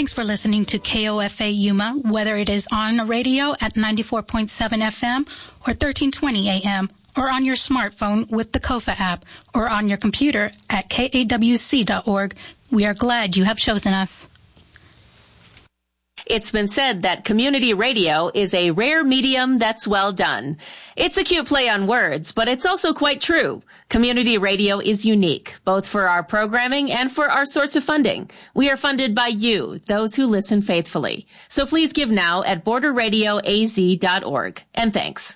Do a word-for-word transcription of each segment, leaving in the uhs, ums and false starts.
Thanks for listening to K O F A Yuma, whether it is on the radio at ninety-four point seven F M or thirteen twenty A M, or on your smartphone with the Kofa app, or on your computer at K A W C dot org. We are glad you have chosen us. It's been said that community radio is a rare medium that's well done. It's a cute play on words, but it's also quite true. Community radio is unique, both for our programming and for our source of funding. We are funded by you, those who listen faithfully. So please give now at border radio A Z dot org. And thanks.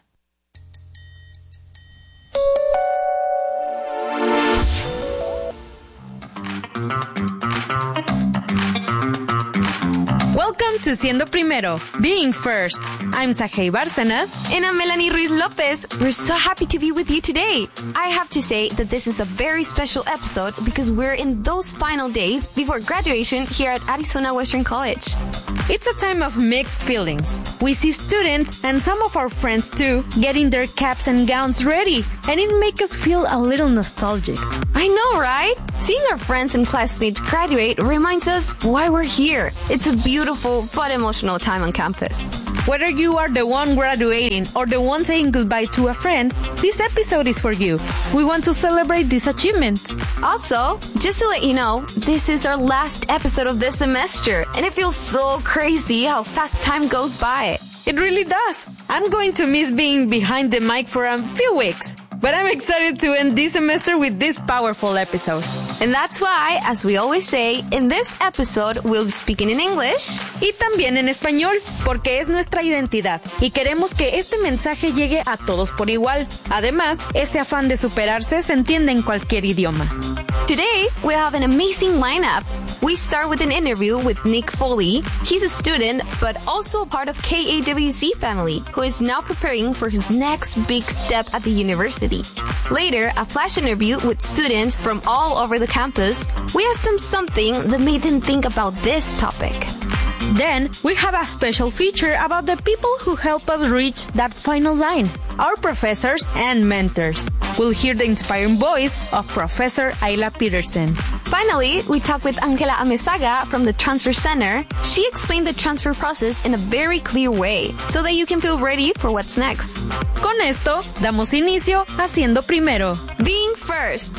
Welcome to Siendo Primero, Being First. I'm Sajei Bárcenas. And I'm Melanie Ruiz Lopez. We're so happy to be with you today. I have to say that this is a very special episode because we're in those final days before graduation here at Arizona Western College. It's a time of mixed feelings. We see students, and some of our friends too, getting their caps and gowns ready, and it makes us feel a little nostalgic. I know, right? Seeing our friends and classmates graduate reminds us why we're here. It's a beautiful but emotional time on campus. Whether you are the one graduating or the one saying goodbye to a friend, this episode is for you. We want to celebrate this achievement. Also, just to let you know, this is our last episode of this semester, and it feels so crazy how fast time goes by. It really does. I'm going to miss being behind the mic for a few weeks, but I'm excited to end this semester with this powerful episode. And that's why, as we always say, in this episode, we'll be speaking in English. Y también en español, porque es nuestra identidad. Y queremos que este mensaje llegue a todos por igual. Además, ese afán de superarse se entiende en cualquier idioma. Today, we have an amazing lineup. We start with an interview with Nick Foley. He's a student, but also a part of K A W C family, who is now preparing for his next big step at the university. Later, a flash interview with students from all over the campus. We asked them something that made them think about this topic. Then, we have a special feature about the people who help us reach that final line, our professors and mentors. We'll hear the inspiring voice of Professor Ayla Peterson. Finally, we talk with Angela Amezaga from the Transfer Center. She explained the transfer process in a very clear way, so that you can feel ready for what's next. Con esto, damos inicio a Siendo Primero. Being First.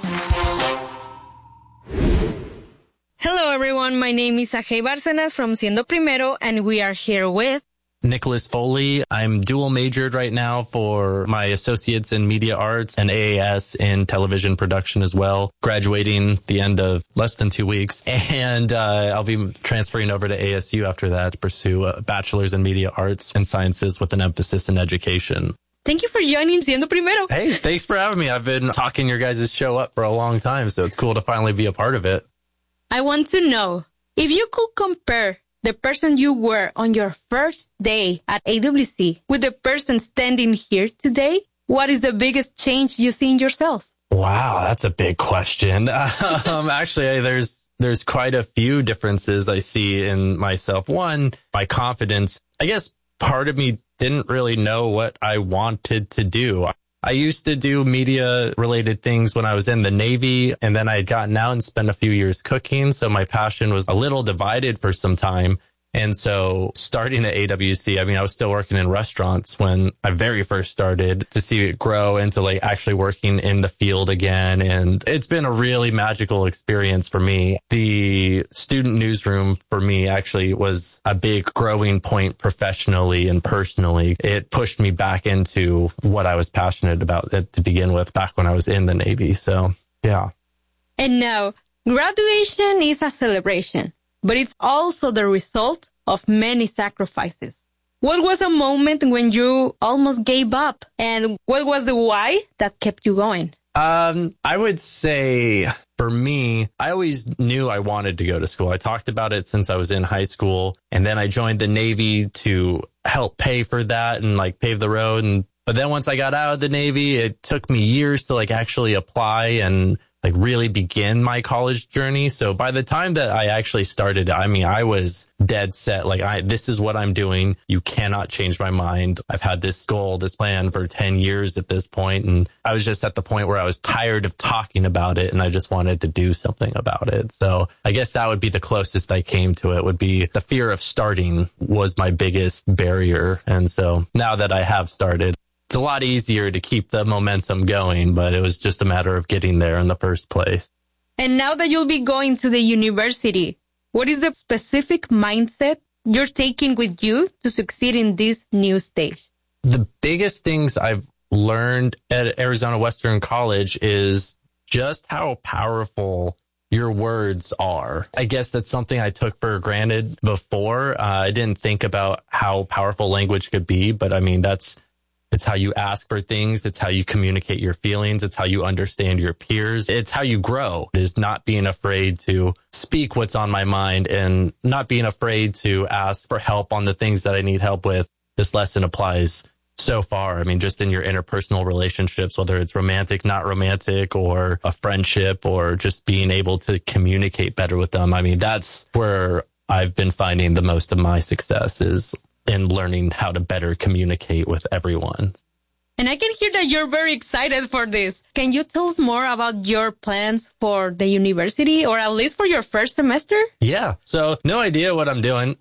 Hello everyone, my name is Sajei Bárcenas from Siendo Primero, and we are here with Nicholas Foley. I'm dual majored right now for my associates in media arts and A A S in television production as well. Graduating the end of less than two weeks. And uh, I'll be transferring over to A S U after that to pursue a bachelor's in media arts and sciences with an emphasis in education. Thank you for joining Siendo Primero. Hey, thanks for having me. I've been talking your guys' show up for a long time, so it's cool to finally be a part of it. I want to know, if you could compare the person you were on your first day at A W C with the person standing here today, what is the biggest change you see in yourself? Wow, that's a big question. Um, actually, there's there's quite a few differences I see in myself. One, my confidence. I guess part of me didn't really know what I wanted to do. I used to do media-related things when I was in the Navy, and then I had gotten out and spent a few years cooking, so my passion was a little divided for some time. And so starting at A W C, I mean, I was still working in restaurants when I very first started, to see it grow into like actually working in the field again. And it's been a really magical experience for me. The student newsroom for me actually was a big growing point professionally and personally. It pushed me back into what I was passionate about to begin with back when I was in the Navy. So, yeah. And now, graduation is a celebration, but it's also the result of many sacrifices. What was a moment when you almost gave up? And what was the why that kept you going? Um, I would say for me, I always knew I wanted to go to school. I talked about it since I was in high school. And then I joined the Navy to help pay for that and like pave the road. And but then once I got out of the Navy, it took me years to like actually apply and like really begin my college journey. So by the time that I actually started, I mean, I was dead set. Like, I, this is what I'm doing. You cannot change my mind. I've had this goal, this plan for ten years at this point. And I was just at the point where I was tired of talking about it and I just wanted to do something about it. So I guess that would be the closest I came to it, would be the fear of starting was my biggest barrier. And so now that I have started, it's a lot easier to keep the momentum going, but it was just a matter of getting there in the first place. And now that you'll be going to the university, what is the specific mindset you're taking with you to succeed in this new stage? The biggest things I've learned at Arizona Western College is just how powerful your words are. I guess that's something I took for granted before. Uh, I didn't think about how powerful language could be, but I mean, that's It's how you ask for things. It's how you communicate your feelings. It's how you understand your peers. It's how you grow. It is not being afraid to speak what's on my mind and not being afraid to ask for help on the things that I need help with. This lesson applies so far. I mean, just in your interpersonal relationships, whether it's romantic, not romantic, or a friendship, or just being able to communicate better with them. I mean, that's where I've been finding the most of my success is in learning how to better communicate with everyone. And I can hear that you're very excited for this. Can you tell us more about your plans for the university, or at least for your first semester? Yeah. So no idea what I'm doing.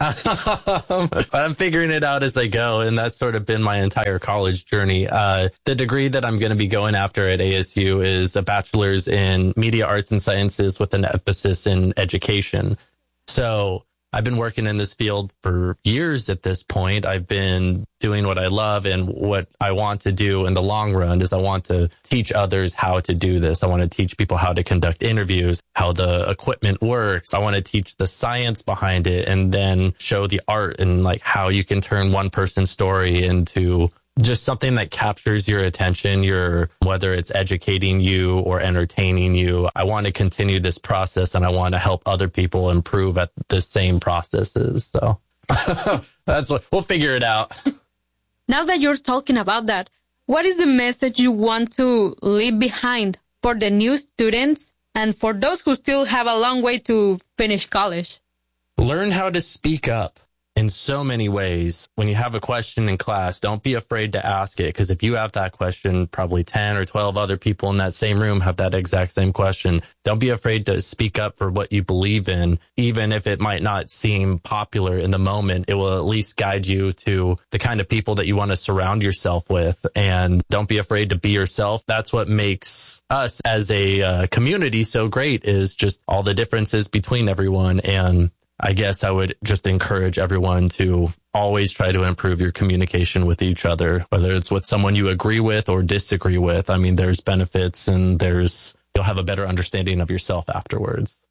I'm figuring it out as I go. And that's sort of been my entire college journey. Uh, the degree that I'm going to be going after at A S U is a bachelor's in media arts and sciences with an emphasis in education. So I've been working in this field for years at this point. I've been doing what I love, and what I want to do in the long run is I want to teach others how to do this. I want to teach people how to conduct interviews, how the equipment works. I want to teach the science behind it, and then show the art and like how you can turn one person's story into just something that captures your attention, your, whether it's educating you or entertaining you. I want to continue this process, and I want to help other people improve at the same processes. So that's what we'll figure it out. Now that you're talking about that, what is the message you want to leave behind for the new students and for those who still have a long way to finish college? Learn how to speak up. In so many ways. When you have a question in class, don't be afraid to ask it, because if you have that question, probably ten or twelve other people in that same room have that exact same question. Don't be afraid to speak up for what you believe in, even if it might not seem popular in the moment. It will at least guide you to the kind of people that you want to surround yourself with. And don't be afraid to be yourself. That's what makes us as a uh, community so great, is just all the differences between everyone. And I guess I would just encourage everyone to always try to improve your communication with each other, whether it's with someone you agree with or disagree with. I mean, there's benefits, and there's, you'll have a better understanding of yourself afterwards.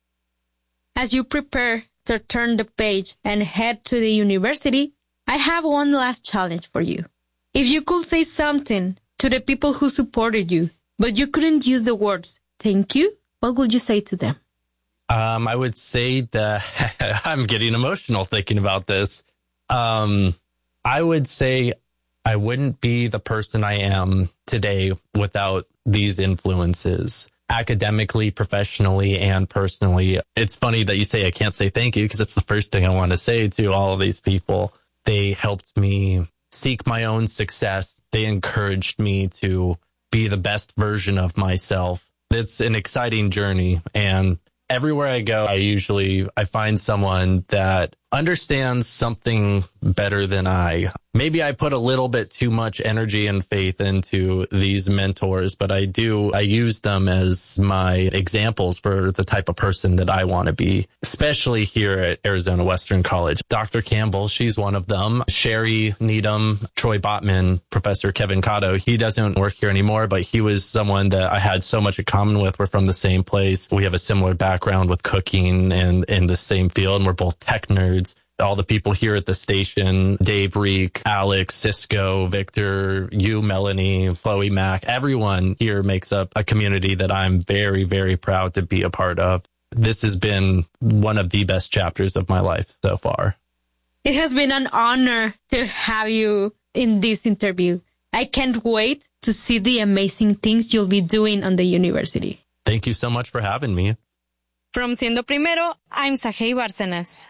As you prepare to turn the page and head to the university, I have one last challenge for you. If you could say something to the people who supported you, but you couldn't use the words thank you, what would you say to them? Um, I would say that I'm getting emotional thinking about this. Um, I would say I wouldn't be the person I am today without these influences, academically, professionally, and personally. It's funny that you say I can't say thank you, because it's the first thing I want to say to all of these people. They helped me seek my own success. They encouraged me to be the best version of myself. It's an exciting journey, and everywhere I go, I usually, I find someone that understands something better than I. Maybe I put a little bit too much energy and faith into these mentors, but I do, I use them as my examples for the type of person that I want to be, especially here at Arizona Western College. Doctor Campbell, she's one of them. Sherry Needham, Troy Botman, Professor Kevin Cotto, he doesn't work here anymore, but he was someone that I had so much in common with. We're from the same place. We have a similar background with cooking and in the same field, and we're both tech nerds. All the people here at the station, Dave Reek, Alex, Cisco, Victor, you, Melanie, Chloe Mack, everyone here makes up a community that I'm very, very proud to be a part of. This has been one of the best chapters of my life so far. It has been an honor to have you in this interview. I can't wait to see the amazing things you'll be doing on the university. Thank you so much for having me. From Siendo Primero, I'm Sajei Bárcenas.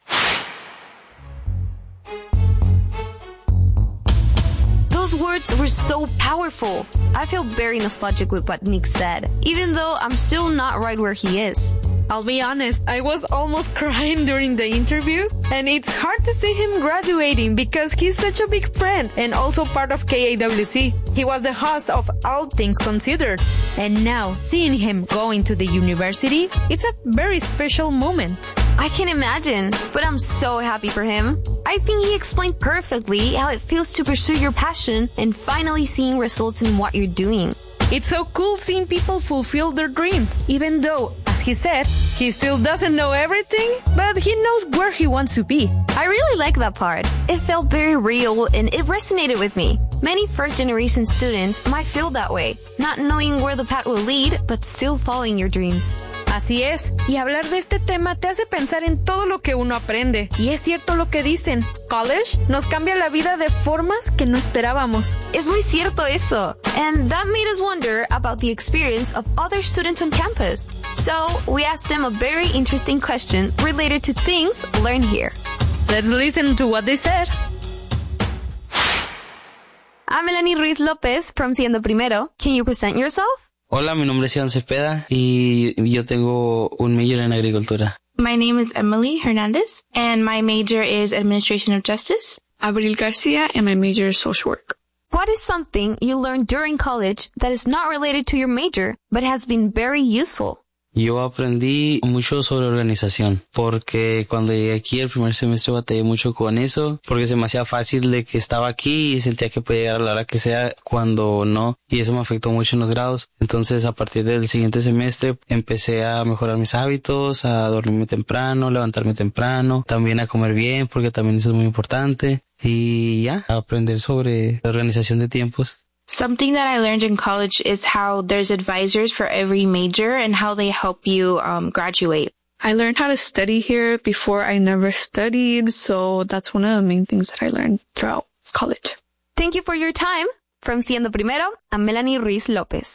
Those words were so powerful. I feel very nostalgic with what Nick said, even though I'm still not right where he is. I'll be honest, I was almost crying during the interview, and it's hard to see him graduating because he's such a big friend and also part of K A W C. He was the host of All Things Considered, and now seeing him going to the university, it's a very special moment. I can imagine, but I'm so happy for him. I think he explained perfectly how it feels to pursue your passion and finally seeing results in what you're doing. It's so cool seeing people fulfill their dreams, even though, as he said, he still doesn't know everything, but he knows where he wants to be. I really like that part. It felt very real and it resonated with me. Many first-generation students might feel that way, not knowing where the path will lead, but still following your dreams. Así es, y hablar de este tema te hace pensar en todo lo que uno aprende. Y es cierto lo que dicen, college nos cambia la vida de formas que no esperábamos. Es muy cierto eso. And that made us wonder about the experience of other students on campus. So, we asked them a very interesting question related to things learned here. Let's listen to what they said. I'm Melanie Ruiz Lopez from Siendo Primero. Can you present yourself? Hola, mi nombre es Iván Cepeda y yo tengo un major en agricultura. My name is Emily Hernandez, and my major is Administration of Justice. Abril Garcia, and my major is Social Work. What is something you learned during college that is not related to your major, but has been very useful? Yo aprendí mucho sobre organización, porque cuando llegué aquí el primer semestre batallé mucho con eso, porque se me hacía fácil de que estaba aquí y sentía que podía llegar a la hora que sea cuando no, y eso me afectó mucho en los grados. Entonces, a partir del siguiente semestre, empecé a mejorar mis hábitos, a dormirme temprano, levantarme temprano, también a comer bien, porque también eso es muy importante, y ya, a aprender sobre la organización de tiempos. Something that I learned in college is how there's advisors for every major and how they help you um, graduate. I learned how to study here. Before I never studied, so that's one of the main things that I learned throughout college. Thank you for your time. From Siendo Primero, I'm Melanie Ruiz Lopez.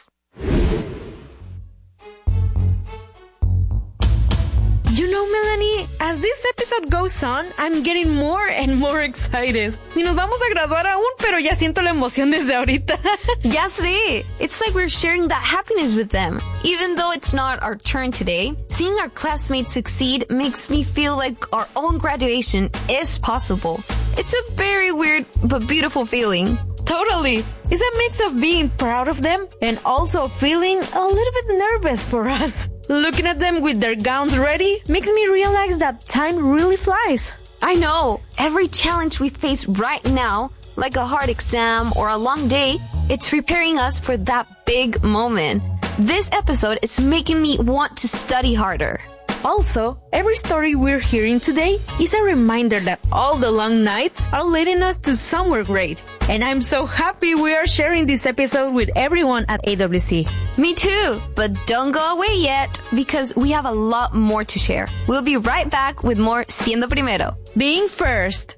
You know, Melanie, as this episode goes on, I'm getting more and more excited. Ni nos vamos a graduar aún, pero ya siento la emoción desde ahorita. Ya sé. It's like we're sharing that happiness with them. Even though it's not our turn today, seeing our classmates succeed makes me feel like our own graduation is possible. It's a very weird but beautiful feeling. Totally. It's a mix of being proud of them and also feeling a little bit nervous for us. Looking at them with their gowns ready makes me realize that time really flies. I know. Every challenge we face right now, like a hard exam or a long day, it's preparing us for that big moment. This episode is making me want to study harder. Also, every story we're hearing today is a reminder that all the long nights are leading us to somewhere great. And I'm so happy we are sharing this episode with everyone at A W C. Me too, but don't go away yet because we have a lot more to share. We'll be right back with more Siendo Primero. Being first.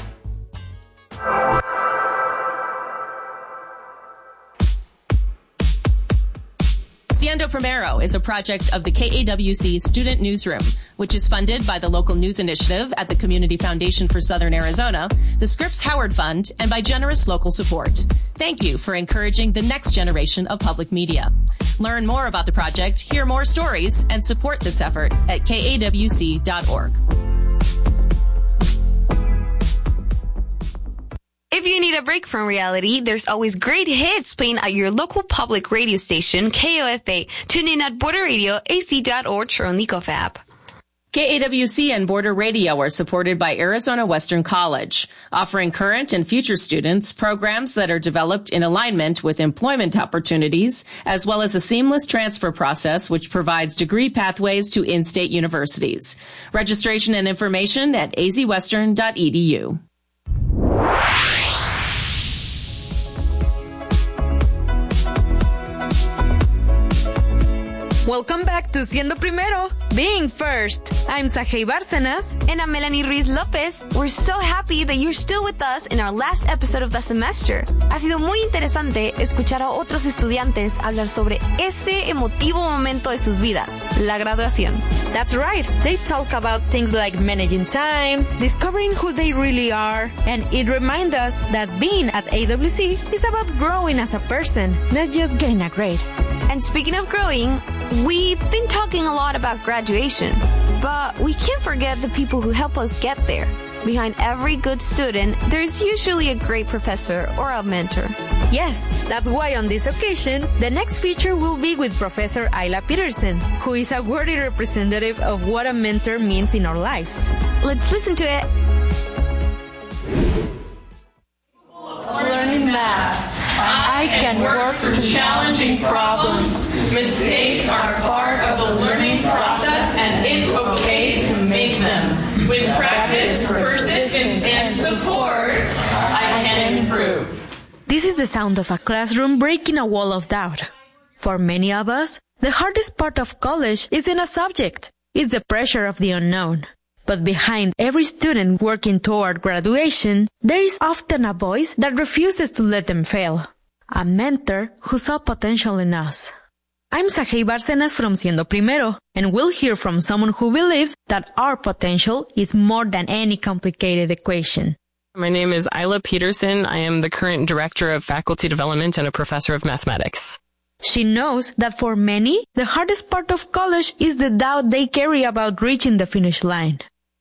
Siendo Primero is a project of the K A W C Student Newsroom, which is funded by the local news initiative at the Community Foundation for Southern Arizona, the Scripps Howard Fund, and by generous local support. Thank you for encouraging the next generation of public media. Learn more about the project, hear more stories, and support this effort at K A W C dot org. If you need a break from reality, there's always great hits playing at your local public radio station, K O F A. Tune in at Border Radio, A C dot org, or on the Kofa app. K A W C and Border Radio are supported by Arizona Western College, offering current and future students programs that are developed in alignment with employment opportunities, as well as a seamless transfer process which provides degree pathways to in-state universities. Registration and information at a z western dot e d u. Welcome back to Siendo Primero, Being First. I'm Sajei Bárcenas. And I'm Melanie Ruiz Lopez. We're so happy that you're still with us in our last episode of the semester. Ha sido muy interesante escuchar a otros estudiantes hablar sobre ese emotivo momento de sus vidas, la graduación. That's right. They talk about things like managing time, discovering who they really are, and it reminds us that being at A W C is about growing as a person, not just getting a grade. And speaking of growing, we've been talking a lot about graduation, but we can't forget the people who help us get there. Behind every good student, there's usually a great professor or a mentor. Yes, that's why on this occasion, the next feature will be with Professor Ayla Peterson, who is a worthy representative of what a mentor means in our lives. Let's listen to it. Learning math. I can work through challenging problems. Mistakes are part of the learning process, and it's okay to make them. With practice, persistence, and support, I can improve. This is the sound of a classroom breaking a wall of doubt. For many of us, the hardest part of college isn't a subject. It's the pressure of the unknown. But behind every student working toward graduation, there is often a voice that refuses to let them fail. A mentor who saw potential in us. I'm Sajei Bárcenas from Siendo Primero, and we'll hear from someone who believes that our potential is more than any complicated equation. My name is Ayla Peterson. I am the current Director of Faculty Development and a Professor of Mathematics. She knows that for many, the hardest part of college is the doubt they carry about reaching the finish line.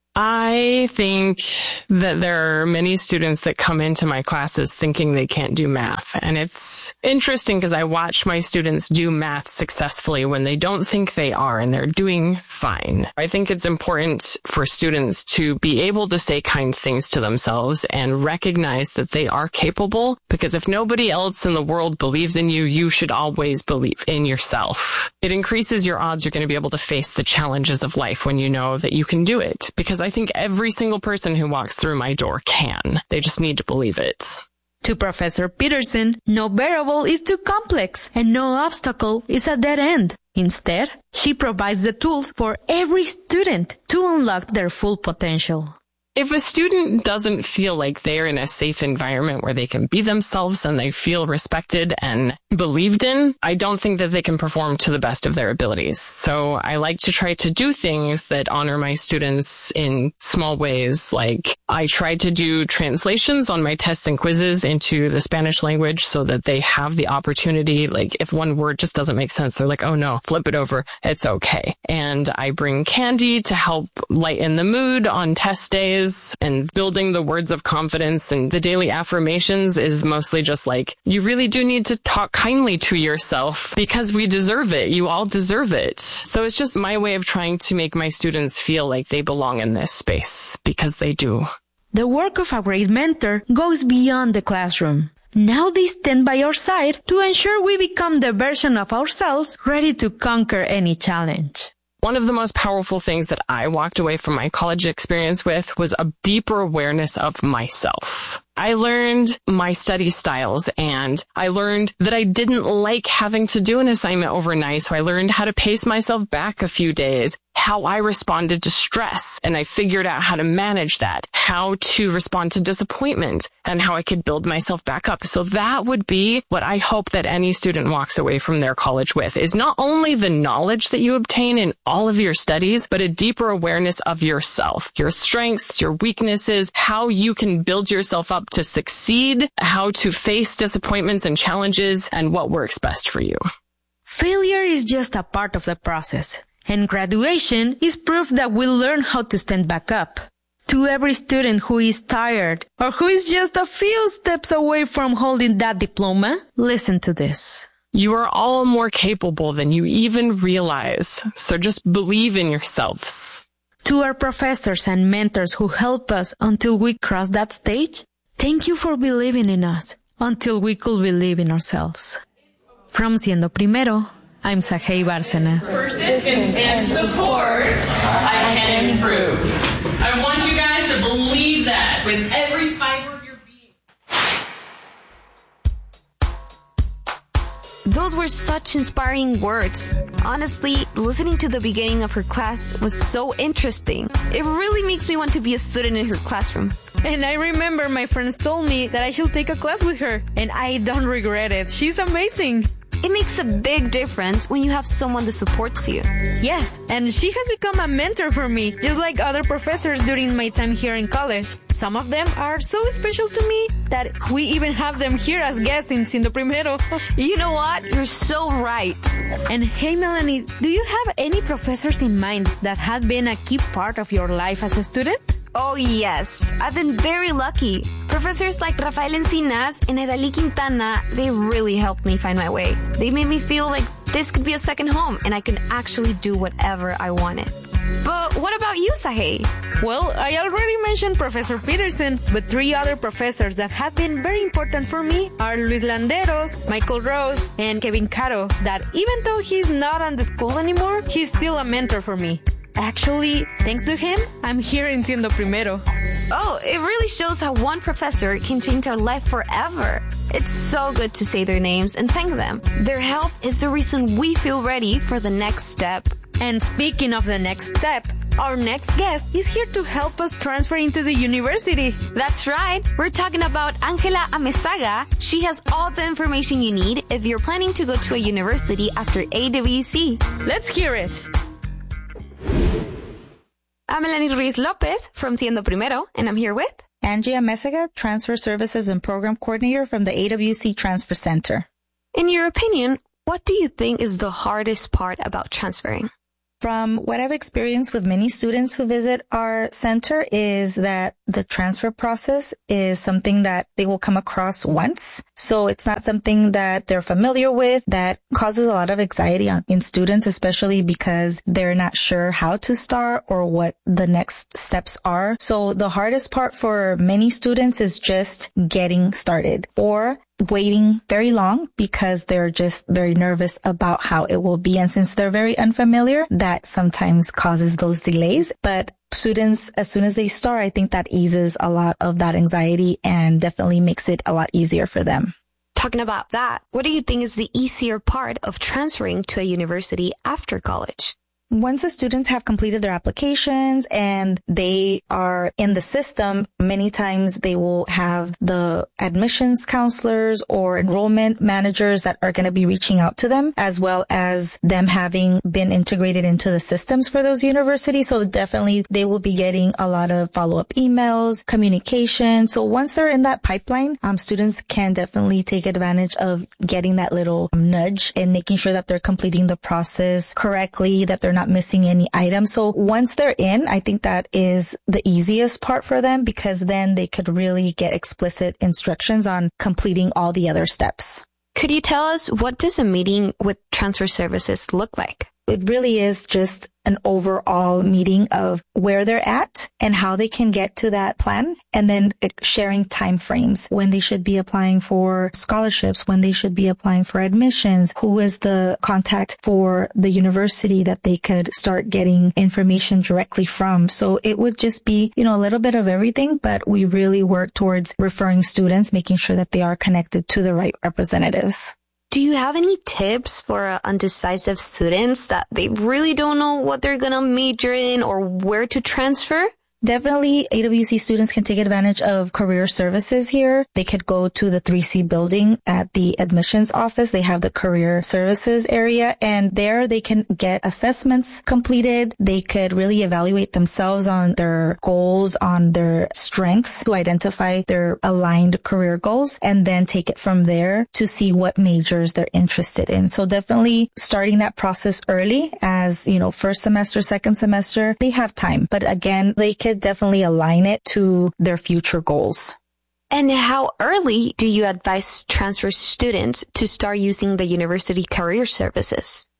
I think that there are many students that come into my classes thinking they can't do math. And it's interesting because I watch my students do math successfully when they don't think they are, and they're doing fine. I think it's important for students to be able to say kind things to themselves and recognize that they are capable, because if nobody else in the world believes in you, you should always believe in yourself. It increases your odds you're going to be able to face the challenges of life when you know that you can do it, because I think every single person who walks through my door can. They just need to believe it. To Professor Peterson, no variable is too complex and no obstacle is a dead end. Instead, she provides the tools for every student to unlock their full potential. If a student doesn't feel like they're in a safe environment where they can be themselves and they feel respected and believed in, I don't think that they can perform to the best of their abilities. So I like to try to do things that honor my students in small ways. Like I try to do translations on my tests and quizzes into the Spanish language so that they have the opportunity. Like if one word just doesn't make sense, they're like, oh no, flip it over. It's okay. And I bring candy to help lighten the mood on test days. And building the words of confidence and the daily affirmations is mostly just like, you really do need to talk kindly to yourself because we deserve it. You all deserve it. So it's just my way of trying to make my students feel like they belong in this space, because they do. The work of a great mentor goes beyond the classroom. Now they stand by our side to ensure we become the version of ourselves ready to conquer any challenge. One of the most powerful things that I walked away from my college experience with was a deeper awareness of myself. I learned my study styles, and I learned that I didn't like having to do an assignment overnight, so I learned how to pace myself back a few days, how I responded to stress, and I figured out how to manage that, how to respond to disappointment, and how I could build myself back up. So that would be what I hope that any student walks away from their college with, is not only the knowledge that you obtain in all of your studies, but a deeper awareness of yourself, your strengths, your weaknesses, how you can build yourself up to succeed, how to face disappointments and challenges, and what works best for you. Failure is just a part of the process, and graduation is proof that we'll learn how to stand back up. To every student who is tired or who is just a few steps away from holding that diploma, listen to this. You are all more capable than you even realize, so just believe in yourselves. To our professors and mentors who help us until we cross that stage, thank you for believing in us until we could believe in ourselves. From Siendo Primero, I'm Sajei Bárcenas. Persistence and support, I can improve. I want you guys to believe that with every fiber of your being. Those were were such inspiring words. Honestly, listening to the beginning of her class was so interesting. It really makes me want to be a student in her classroom. And I remember my friends told me that I should take a class with her, and I don't regret it. She's amazing. It makes a big difference when you have someone that supports you. Yes, and she has become a mentor for me, just like other professors during my time here in college. Some of them are so special to me that we even have them here as guests in Siendo Primero. You know what? You're so right. And hey, Melanie, do you have any professors in mind that have been a key part of your life as a student? Oh, yes. I've been very lucky. Professors like Rafael Encinas and Edali Quintana, they really helped me find my way. They made me feel like this could be a second home and I could actually do whatever I wanted. But what about you, Sahey? Well, I already mentioned Professor Peterson, but three other professors that have been very important for me are Luis Landeros, Michael Rose, and Kevin Caro, that even though he's not on the school anymore, he's still a mentor for me. Actually, thanks to him, I'm here in Siendo Primero. Oh, it really shows how one professor can change our life forever. It's so good to say their names and thank them. Their help is the reason we feel ready for the next step. And speaking of the next step, our next guest is here to help us transfer into the university. That's right. We're talking about Angela Amezaga. She has all the information you need if you're planning to go to a university after A W C. Let's hear it. I'm Melanie Ruiz Lopez from Siendo Primero, and I'm here with Angie Amezaga, Transfer Services and Program Coordinator from the A W C Transfer Center. In your opinion, what do you think is the hardest part about transferring? From what I've experienced with many students who visit our center is that the transfer process is something that they will come across once. So it's not something that they're familiar with, that causes a lot of anxiety on, in students, especially because they're not sure how to start or what the next steps are. So the hardest part for many students is just getting started or waiting very long because they're just very nervous about how it will be. And since they're very unfamiliar, that sometimes causes those delays. But students, as soon as they start, I think that eases a lot of that anxiety and definitely makes it a lot easier for them. Talking about that, what do you think is the easier part of transferring to a university after college? Once the students have completed their applications and they are in the system, many times they will have the admissions counselors or enrollment managers that are going to be reaching out to them, as well as them having been integrated into the systems for those universities. So definitely they will be getting a lot of follow-up emails, communication. So once they're in that pipeline, um, students can definitely take advantage of getting that little nudge and making sure that they're completing the process correctly, that they're not missing any items. So once they're in, I think that is the easiest part for them because then they could really get explicit instructions on completing all the other steps. Could you tell us, what does a meeting with transfer services look like? It really is just an overall meeting of where they're at and how they can get to that plan, and then sharing time frames, when they should be applying for scholarships, when they should be applying for admissions, who is the contact for the university that they could start getting information directly from. So it would just be, you know, a little bit of everything, but we really work towards referring students, making sure that they are connected to the right representatives. Do you have any tips for uh, undecisive students that they really don't know what they're going to major in or where to transfer? Definitely, A W C students can take advantage of career services here. They could go to the three C building at the admissions office. They have the career services area, and there they can get assessments completed. They could really evaluate themselves on their goals, on their strengths, to identify their aligned career goals, and then take it from there to see what majors they're interested in. So definitely starting that process early, as, you know, first semester, second semester, they have time. But again, they could definitely align it to their future goals. And how early do you advise transfer students to start using the university career services?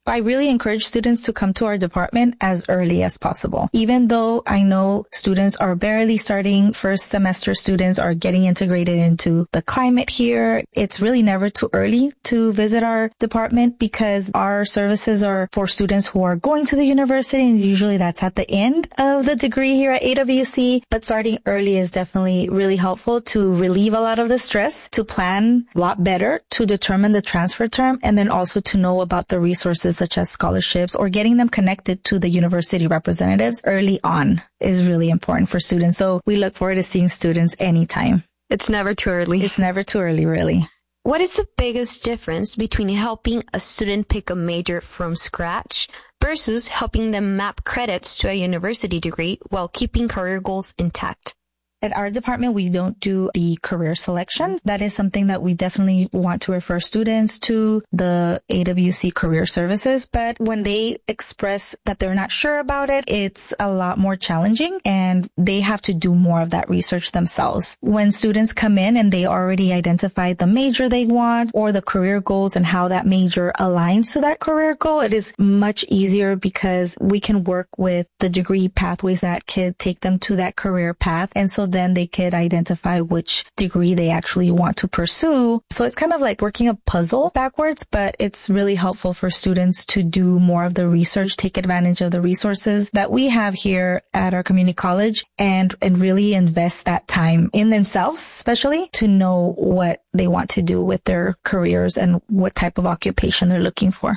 I really encourage students to come to our department as early as possible. Even though I know students are barely starting, first semester students are getting integrated into the climate here, it's really never too early to visit our department because our services are for students who are going to the university, and usually that's at the end of the degree here at A W C. But starting early is definitely really helpful to relieve a lot of the stress, to plan a lot better, to determine the transfer term, and then also to know about the resources such as scholarships or getting them connected to the university representatives early on is really important for students. So we look forward to seeing students anytime. It's never too early. It's never too early, really. What is the biggest difference between helping a student pick a major from scratch versus helping them map credits to a university degree while keeping career goals intact? At our department, we don't do the career selection. That is something that we definitely want to refer students to the A W C career services. But when they express that they're not sure about it, it's a lot more challenging and they have to do more of that research themselves. When students come in and they already identified the major they want or the career goals and how that major aligns to that career goal, it is much easier because we can work with the degree pathways that could take them to that career path. And so then they could identify which degree they actually want to pursue. So it's kind of like working a puzzle backwards, but it's really helpful for students to do more of the research, take advantage of the resources that we have here at our community college and, and really invest that time in themselves, especially to know what they want to do with their careers and what type of occupation they're looking for.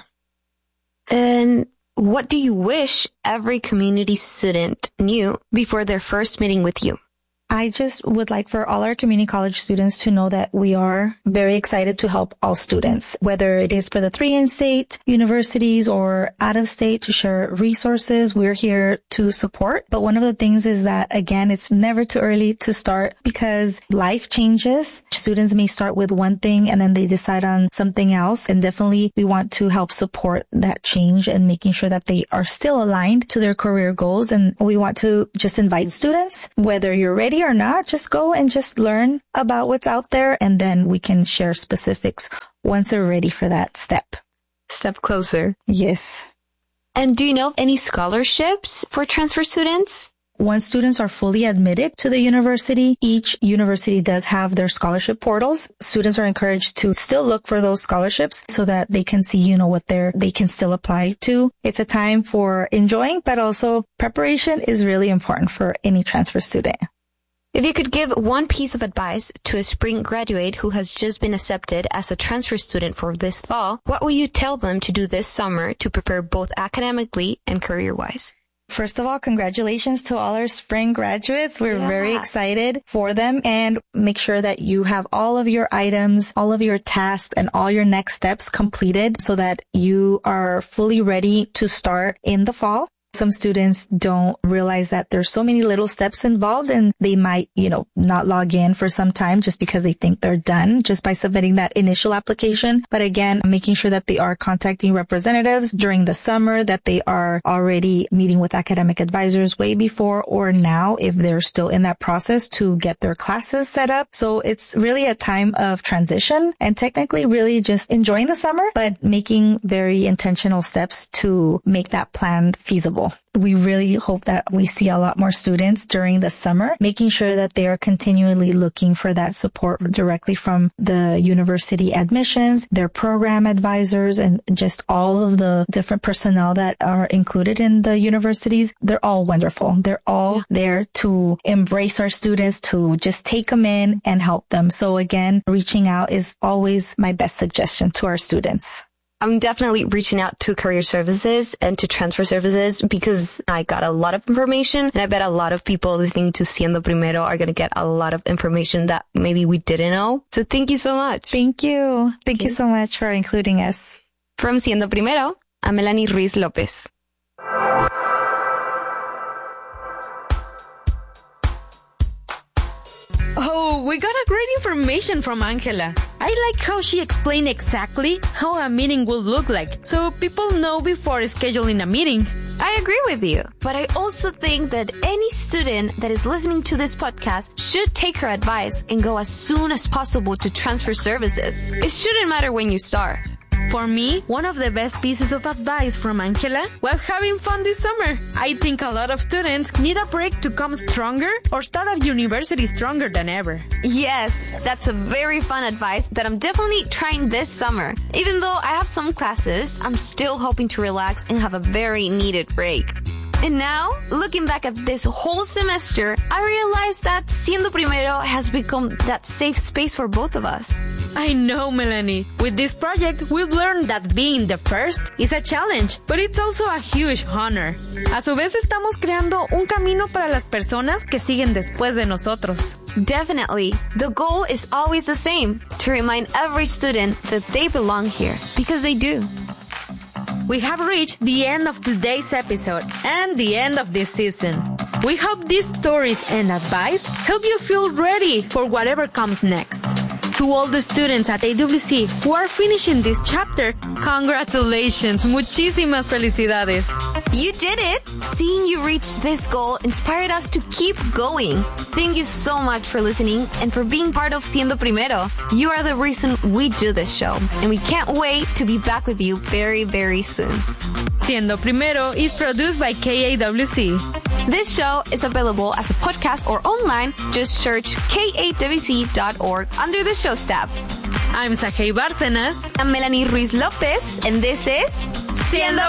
And what do you wish every community student knew before their first meeting with you? I just would like for all our community college students to know that we are very excited to help all students, whether it is for the three in-state universities or out of state, to share resources. We're here to support. But one of the things is that, again, it's never too early to start because life changes. Students may start with one thing and then they decide on something else. And definitely we want to help support that change and making sure that they are still aligned to their career goals. And we want to just invite students, whether you're ready or not, just go and just learn about what's out there, and then we can share specifics once they're ready for that step. Step closer. Yes. And do you know of any scholarships for transfer students? Once students are fully admitted to the university, each university does have their scholarship portals. Students are encouraged to still look for those scholarships so that they can see, you know, what they're, they can still apply to. It's a time for enjoying, but also preparation is really important for any transfer student. If you could give one piece of advice to a spring graduate who has just been accepted as a transfer student for this fall, what would you tell them to do this summer to prepare both academically and career-wise? First of all, congratulations to all our spring graduates. We're yeah. very excited for them, and make sure that you have all of your items, all of your tasks, and all your next steps completed so that you are fully ready to start in the fall. Some students don't realize that there's so many little steps involved and they might, you know, not log in for some time just because they think they're done just by submitting that initial application. But again, making sure that they are contacting representatives during the summer, that they are already meeting with academic advisors way before or now if they're still in that process to get their classes set up. So it's really a time of transition and technically really just enjoying the summer, but making very intentional steps to make that plan feasible. We really hope that we see a lot more students during the summer, making sure that they are continually looking for that support directly from the university admissions, their program advisors, and just all of the different personnel that are included in the universities. They're all wonderful. They're all there to embrace our students, to just take them in and help them. So again, reaching out is always my best suggestion to our students. I'm definitely reaching out to career services and to transfer services because I got a lot of information, and I bet a lot of people listening to Siendo Primero are going to get a lot of information that maybe we didn't know. So thank you so much. Thank you. Thank you so much for including us. From Siendo Primero, I'm Melanie Ruiz López. Oh, we got a great information from Angela. I like how she explained exactly how a meeting will look like, so people know before scheduling a meeting. I agree with you, but I also think that any student that is listening to this podcast should take her advice and go as soon as possible to transfer services. It shouldn't matter when you start. For me, one of the best pieces of advice from Angela was having fun this summer. I think a lot of students need a break to come stronger or start at university stronger than ever. Yes, that's a very fun advice that I'm definitely trying this summer. Even though I have some classes, I'm still hoping to relax and have a very needed break. And now, looking back at this whole semester, I realized that Siendo Primero has become that safe space for both of us. I know, Melanie. With this project, we've learned that being the first is a challenge, but it's also a huge honor. A su vez, estamos creando un camino para las personas que siguen después de nosotros. Definitely. The goal is always the same, to remind every student that they belong here, because they do. We have reached the end of today's episode and the end of this season. We hope these stories and advice help you feel ready for whatever comes next. To all the students at A W C who are finishing this chapter, congratulations! Muchísimas felicidades! You did it! Seeing you reach this goal inspired us to keep going. Thank you so much for listening and for being part of Siendo Primero. You are the reason we do this show, and we can't wait to be back with you very, very soon. Siendo Primero is produced by K A W C. This show is available as a podcast or online. Just search K A W C dot org under the Shows tab. I'm Sajei Bárcenas. I'm Melanie Ruiz Lopez, and this is Siendo